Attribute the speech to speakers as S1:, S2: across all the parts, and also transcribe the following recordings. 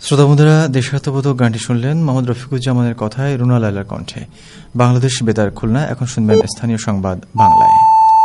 S1: শ্রোতাবন্ধুরা, দেশাত্মবোধক গানটি শুনলেন মোহাম্মদ রফিকুজ্জামানের কথায় রুনা লায়লার কণ্ঠে। বাংলাদেশ বেতার খুলনা। এখন শুনবেন স্থানীয় সংবাদ বাংলায়।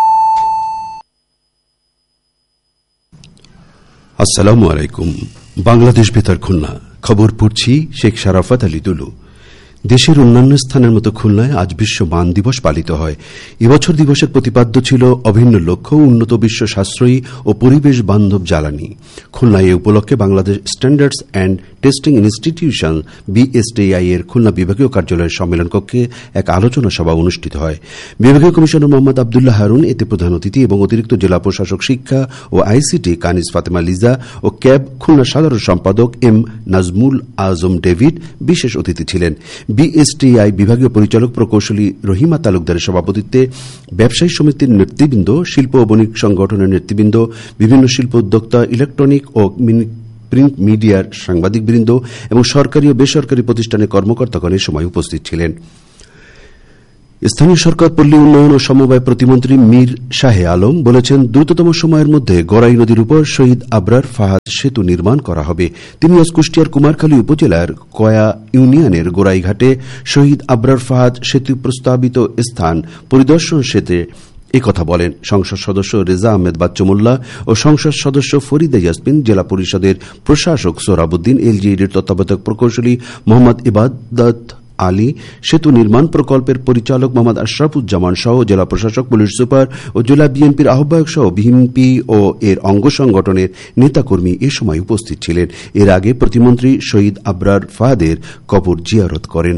S2: আসসালামু আলাইকুম। বাংলাদেশ বেতার খুলনা খবর পড়ছি শেখ শারাফাত আলী দুলু। দেশের অন্যান্য স্থানের মতো খুলনায় আজ বিশ্ব বান দিবস পালিত হয়। এবছর দিবসের প্রতিপাদ্য ছিল অভিন্ন লক্ষ্য, উন্নত বিশ্ব সাশ্রয়ী ও পরিবেশ বান্ধব জ্বালানি। খুলনায় এ উপলক্ষে Bangladesh standards and testing institution BSTI এর খুলনা বিভাগীয় কার্যালয়ের সম্মেলন কক্ষে এক আলোচনা সভা অনুষ্ঠিত হয়। বিভাগীয় কমিশনার মোহাম্মদ আবদুল্লাহ হারুন এতে প্রধান অতিথি এবং অতিরিক্ত জেলা প্রশাসক শিক্ষা ও ICT কানিজ ফাতেমা লিজা ও ক্যাব খুলনা সাধারণ সম্পাদক M নাজমুল আজম ডেভিড বিশেষ অতিথি ছিলেন। BSTI বিভাগীয় পরিচালক প্রকৌশলী রহিমা তালুকদারের সভাপতিত্বে ব্যবসায়ী সমিতির নেতৃবৃন্দ, শিল্প ও বণিক সংগঠনের নেতৃবৃন্দ, বিভিন্ন শিল্প উদ্যোক্তা, ইলেকট্রনিক ও প্রিন্ট মিডিয়ার সাংবাদিকবৃন্দ এবং সরকারি ও বেসরকারি প্রতিষ্ঠানের কর্মকর্তাগণ এ সময় উপস্থিত ছিলেন। স্থানীয় সরকার, পল্লী উন্নয়ন ও সমবায় প্রতিমন্ত্রী মীর শাহে আলম বলেছেন, দ্রুততম সময়ের মধ্যে গড়াই নদীর উপর শহীদ আবরার ফাহাদ সেতু নির্মাণ করা হবে। তিনি আজ কুষ্টিয়ার কুমারখালী উপজেলার কয়া ইউনিয়নের গোড়াইঘাটে শহীদ আবরার ফাহাদ সেতু প্রস্তাবিত স্থান পরিদর্শন শেষে একথা বলেন। সংসদ সদস্য রেজা আহমেদ বাচ্চু মোল্লা ও সংসদ সদস্য ফরিদা ইয়াসমিন, জেলা পরিষদের প্রশাসক সোহরাবুদ্দিন, LGEDর তত্ত্বাবধায়ক প্রকৌশলী মোহাম্মদ ইবাদত আলী, সেতু নির্মাণ প্রকল্পের পরিচালক মোহাম্মদ আশরাফুজ্জামান সহ জেলা প্রশাসক, পুলিশ সুপার ও জেলা বিএনপির আহ্বায়ক সহ বিএনপি ও এর অঙ্গ সংগঠনের নেতাকর্মী এ সময় উপস্থিত ছিলেন। এর আগে প্রতিমন্ত্রী শহীদ আবরার ফাহাদের কবর জিয়ারত করেন।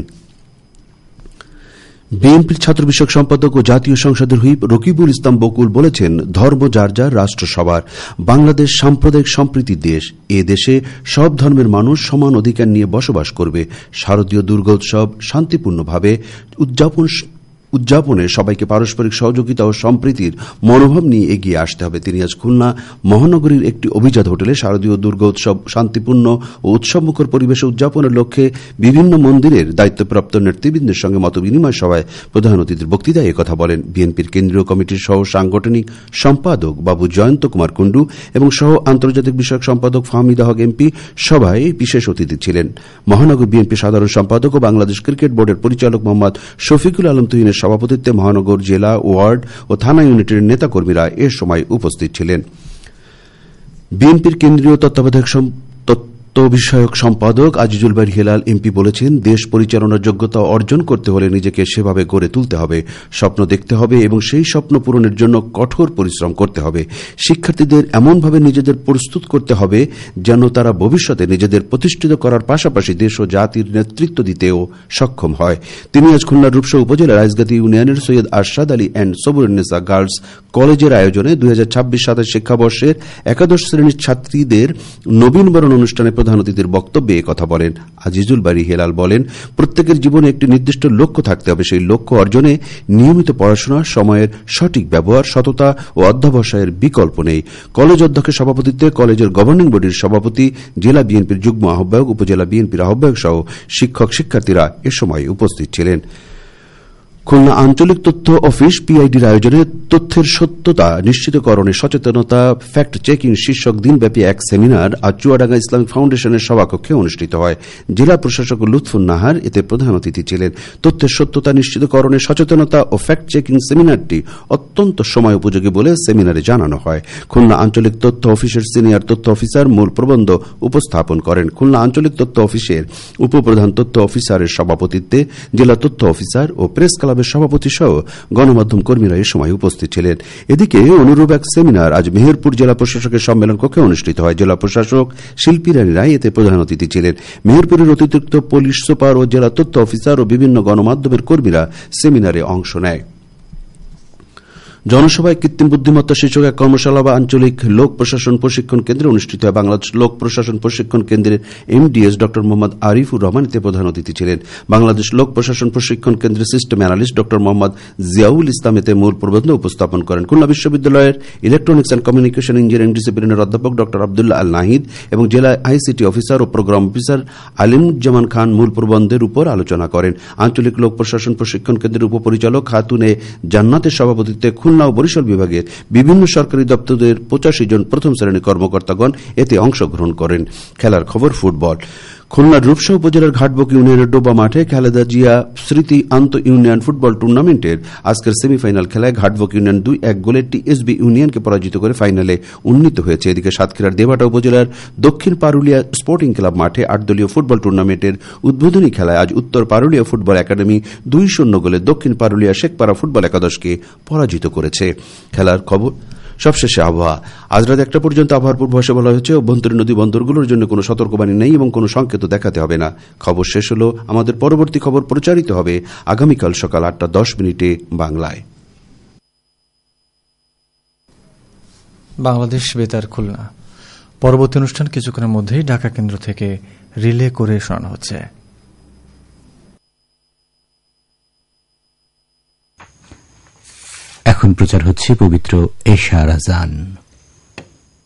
S2: বিএনপির ছাত্র বিষয়ক সম্পাদক ও জাতীয় সংসদের হুইপ রকিবুল ইসলাম বকুল বলেছেন, ধর্ম যার যার, রাষ্ট্র সবার। বাংলাদেশ সাম্প্রদায়িক সম্প্রীতির দেশ। এ দেশে সব ধর্মের মানুষ সমান অধিকার নিয়ে বসবাস করবে। শারদীয় দুর্গোৎসব শান্তিপূর্ণভাবে উদযাপনে সবাইকে পারস্পরিক সহযোগিতা ও সম্প্রীতির মনোভাব নিয়ে এগিয়ে আসতে হবে। তিনি আজ খুলনা মহানগরীর একটি অভিজাত হোটেলে শারদীয় দুর্গোৎসব শান্তিপূর্ণ ও উৎসবমুখর পরিবেশে উদযাপনের লক্ষ্যে বিভিন্ন মন্দিরের দায়িত্বপ্রাপ্ত নেতৃবৃন্দের সঙ্গে মতবিনিময় সভায় প্রধান অতিথির বক্তৃতায় একথা বলেন। বিএনপির কেন্দ্রীয় কমিটির সহ সাংগঠনিক সম্পাদক বাবু জয়ন্ত কুমার কুণ্ডু এবং সহ আন্তর্জাতিক বিষয়ক সম্পাদক ফাহমিদা হক MP সভায় বিশেষ অতিথি ছিলেন। মহানগর বিএনপি সাধারণ সম্পাদক ও বাংলাদেশ ক্রিকেট বোর্ডের পরিচালক মোহাম্মদ শফিকুল আলম তুহিনের সভাপতিত্বে মহানগর, জেলা, ওয়ার্ড ও থানা ইউনিটের নেতাকর্মীরা এ সময় উপস্থিত ছিলেন। বিএনপির কেন্দ্রীয় তত্ত্বাবধায়ক বিষয়ক সম্পাদক আজিজুল বারী হেলাল MP বলেছেন, দেশ পরিচালনার যোগ্যতা অর্জন করতে হলে নিজেকে সেভাবে গড়ে তুলতে হবে, স্বপ্ন দেখতে হবে এবং সেই স্বপ্ন পূরণের জন্য কঠোর পরিশ্রম করতে হবে। শিক্ষার্থীদের এমনভাবে নিজেদের প্রস্তুত করতে হবে যেন তারা ভবিষ্যতে নিজেদের প্রতিষ্ঠিত করার পাশাপাশি দেশ ও জাতির নেতৃত্ব দিতেও সক্ষম হয়। তিনি আজ খুলনার রূপসা উপজেলার রাইসগাতি ইউনিয়নের সৈয়দ আরশাদ আলী অ্যান্ড সবুরুন্নেসা গার্লস কলেজের আয়োজনে 2026-27 শিক্ষাবর্ষের একাদশ শ্রেণীর ছাত্রীদের নবীনবরণ অনুষ্ঠানে প্রধান অতিথির বক্তব্যে একথা বলেন। আজিজুল বারী হেলাল বলেন, প্রত্যেকের জীবনে একটি নির্দিষ্ট লক্ষ্য থাকতে হবে। সেই লক্ষ্য অর্জনে নিয়মিত পড়াশোনা, সময়ের সঠিক ব্যবহার, সততা ও অধ্যবসায়ের বিকল্প নেই। কলেজ অধ্যক্ষের সভাপতিত্বে কলেজের গভর্নিং বডির সভাপতি, জেলা বিএনপির যুগ্ম আহ্বায়ক, উপজেলা বিএনপির আহ্বায়ক সহ শিক্ষক শিক্ষার্থীরা এ সময় উপস্থিত ছিলেন। খুলনা আঞ্চলিক তথ্য অফিস PIDর আয়োজনে তথ্যের সত্যতা নিশ্চিতকরণে সচেতনতা ফ্যাক্ট চেকিং শীর্ষক দিনব্যাপী এক সেমিনার আজ চুয়াডাঙ্গা ইসলামিক ফাউন্ডেশনের সভাকক্ষে অনুষ্ঠিত হয়। জেলা প্রশাসক লুৎফুন নাহার এতে প্রধান অতিথি ছিলেন। তথ্যের সত্যতা নিশ্চিতকরণে সচেতনতা ও ফ্যাক্ট চেকিং সেমিনারটি অত্যন্ত সময় উপযোগী বলে সেমিনারে জানানো হয়। খুলনা আঞ্চলিক তথ্য অফিসের সিনিয়র তথ্য অফিসার মূল প্রবন্ধ উপস্থাপন করেন। খুলনা আঞ্চলিক তথ্য অফিসের উপপ্রধান তথ্য অফিসারের সভাপতিত্বে জেলা তথ্য অফিসার ও প্রেস ক্লাবের সভাপতি সহ গণমাধ্যম কর্মীরা এ সময় উপস্থিত ছিলেন। এদিকে অনুরূপ এক সেমিনার আজ মেহেরপুর জেলা প্রশাসকের সম্মেলন কক্ষে অনুষ্ঠিত হয়। জেলা প্রশাসক শিল্পী রানী রায় এতে প্রধান অতিথি ছিলেন। মেহেরপুরের অতিরিক্ত পুলিশ সুপার ও জেলা তথ্য অফিসার ও বিভিন্ন গণমাধ্যমের কর্মীরা সেমিনারে অংশ নেয়। জনসভায় কৃত্রিম বুদ্ধিমত্তা শীর্ষক এক কর্মশালা বা আঞ্চলিক লোক প্রশাসন প্রশিক্ষণ কেন্দ্রে অনুষ্ঠিত হয়। বাংলাদেশ লোক প্রশাসন প্রশিক্ষণ কেন্দ্রের MDS ড মোহাম্মদ আরিফুর রহমান এতে প্রধান অতিথি ছিলেন। বাংলাদেশ লোক প্রশাসন প্রশিক্ষণ কেন্দ্রের সিস্টেম অ্যানালিস্ট ড মোহাম্মদ জিয়াউল ইসলাম এতে মূল প্রবন্ধ উপস্থাপন করেন। খুলনা বিশ্ববিদ্যালয়ের ইলেকট্রনিক্স অ্যান্ড কমিউনিকেশন ইঞ্জিনিয়ারিং ডিসিপ্লিনের অধ্যাপক ড আবদুল্লাহ আল নাহিদ এবং জেলা ICT অফিসার ও প্রোগ্রাম অফিসার আলিমুজ্জামান খান মূল প্রবন্ধের উপর আলোচনা করেন। আঞ্চলিক লোক প্রশাসন প্রশিক্ষণ কেন্দ্রের উপপরিচালক খাতুনে জান্নাতের সভাপতিত্বে খুলনা খুলনা ও বরিশাল বিভাগের বিভিন্ন সরকারি দপ্তরের 85 জন প্রথম শ্রেণীর কর্মকর্তাগণ এতে অংশগ্রহণ করেন। খেলার খবর ফুটবল। খুলনার রূপসা উপজেলার ঘাটবক ইউনিয়নের ডোবা মাঠে খালেদা জিয়া স্মৃতি আন্তঃ ইউনিয়ন ফুটবল টুর্নামেন্টের আজকের সেমিফাইনাল খেলায় ঘাটবক ইউনিয়ন 2-1 গোলে টিএসবি ইউনিয়নকে পরাজিত করে ফাইনালে উন্নীত হয়েছে। এদিকে সাতক্ষীরার দেবাটা উপজেলার দক্ষিণ পারুলিয়া স্পোর্টিং ক্লাব মাঠে 8 দলীয় ফুটবল টুর্নামেন্টের উদ্বোধনী খেলায় আজ উত্তর পারুলিয়া ফুটবল একাডেমি 2-0 গোলে দক্ষিণ পারুলিয়া শেখপাড়া ফুটবল একাদশকে পরাজিত করেছে। খেলার খবর সবশেষে আবহাওয়া। আজ রাত 1টা পর্যন্ত আবহাওয়ার পূর্বাভাসে বলা হয়েছে অভ্যন্তরীণ নদী বন্দরগুলোর জন্য কোনো সতর্কবাণী নেই এবং কোনো সংকেত দেখাতে হবে না। খবর শেষ হলো। আমাদের পরবর্তী খবর প্রচারিত হবে আগামীকাল সকাল 8:10 বাংলায়।
S1: বাংলাদেশ বেতার খুলনা। পরবর্তী অনুষ্ঠান কিছুক্ষণের মধ্যেই ঢাকা কেন্দ্র থেকে রিলে করে শোনানো হচ্ছে।
S3: এখন প্রচার হচ্ছে পবিত্র এশার আজান।